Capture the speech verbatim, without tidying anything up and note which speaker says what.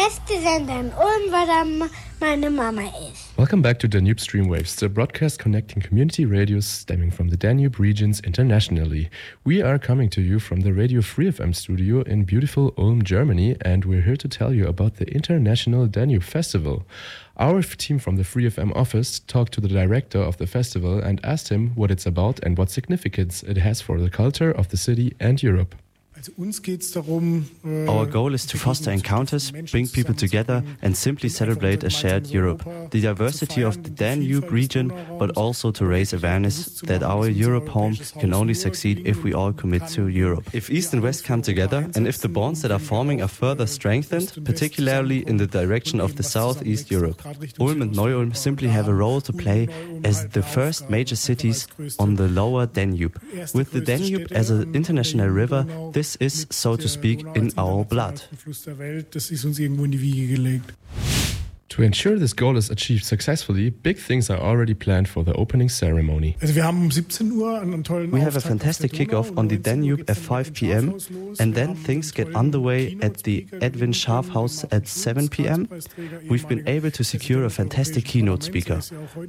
Speaker 1: beste Sender in Ulm, weil da meine Mama ist.
Speaker 2: Welcome back to Danube Streamwaves, the broadcast connecting community radios stemming from the Danube regions internationally. We are coming to you from the Radio Free F M studio in beautiful Ulm, Germany, and we're here to tell you about the International Danube Festival. Our f- team from the Free F M office talked to the director of the festival and asked him what it's about and what significance it has for the culture of the city and Europe.
Speaker 3: Our goal is to foster encounters, bring people together and simply celebrate a shared Europe, the diversity of the Danube region, but also to raise awareness that our Europe home can only succeed if we all commit to Europe. If East and West come together and if the bonds that are forming are further strengthened, particularly in the direction of the Southeast Europe, Ulm and Neu-Ulm simply have a role to play as the first major cities on the lower Danube. With the Danube as an international river, this is, so to speak, in our blood.
Speaker 2: To ensure this goal is achieved successfully, big things are already planned for the opening ceremony.
Speaker 3: We have a fantastic kickoff on the Danube at five p.m. and then things get underway at the Edwin Schaaf House at seven p.m. We've been able to secure a fantastic keynote speaker.